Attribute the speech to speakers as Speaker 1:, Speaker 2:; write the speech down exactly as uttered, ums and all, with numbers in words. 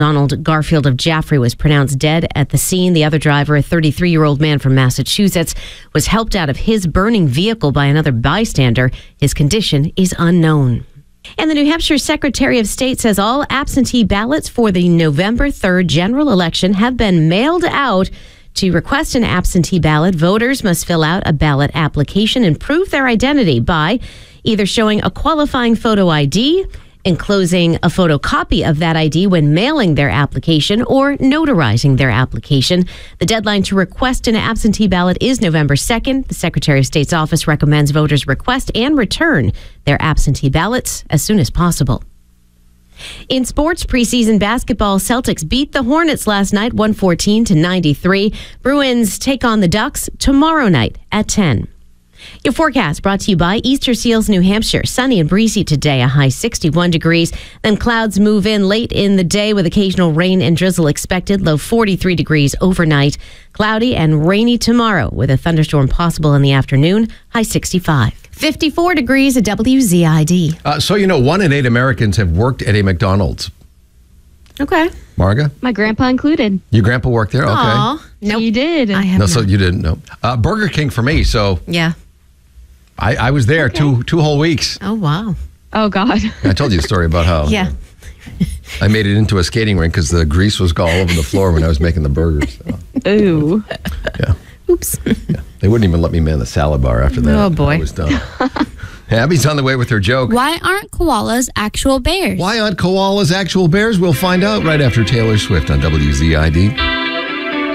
Speaker 1: Donald Garfield of Jaffrey was pronounced dead at the scene. The other driver, a thirty-three-year-old man from Massachusetts, was helped out of his burning vehicle by another bystander. His condition is unknown. And the New Hampshire Secretary of State says all absentee ballots for the November third general election have been mailed out. To request an absentee ballot, voters must fill out a ballot application and prove their identity by either showing a qualifying photo I D, enclosing a photocopy of that I D when mailing their application, or notarizing their application. The deadline to request an absentee ballot is November second. The Secretary of State's office recommends voters request and return their absentee ballots as soon as possible. In sports, preseason basketball, Celtics beat the Hornets last night, one fourteen to ninety-three. Bruins take on the Ducks tomorrow night at ten. Your forecast brought to you by Easter Seals, New Hampshire. Sunny and breezy today, a high sixty-one degrees. Then clouds move in late in the day with occasional rain and drizzle expected, low forty-three degrees overnight. Cloudy and rainy tomorrow with a thunderstorm possible in the afternoon, high sixty-five. fifty-four degrees at W Z I D.
Speaker 2: Uh, so, you know, one in eight Americans have worked at a McDonald's.
Speaker 1: Okay.
Speaker 2: Marga?
Speaker 3: My grandpa included.
Speaker 2: Your grandpa worked there? Okay.
Speaker 1: Aw. Nope.
Speaker 3: He did.
Speaker 1: I have
Speaker 2: No,
Speaker 1: not.
Speaker 2: so you didn't know. Uh, Burger King for me, so
Speaker 1: Yeah.
Speaker 2: I, I was there two two whole weeks.
Speaker 1: Oh, wow.
Speaker 3: Oh, God.
Speaker 2: I told you a story about how
Speaker 1: Yeah.
Speaker 2: I made it into a skating rink because the grease was all over the floor when I was making the burgers. So,
Speaker 3: Ooh.
Speaker 2: yeah.
Speaker 1: Oops.
Speaker 2: Yeah. They wouldn't even let me man the salad bar after that.
Speaker 1: Oh, boy.
Speaker 2: I was done. Abby's on the way with her joke.
Speaker 4: Why aren't koalas actual bears?
Speaker 2: Why aren't koalas actual bears? We'll find out right after Taylor Swift on W Z I D.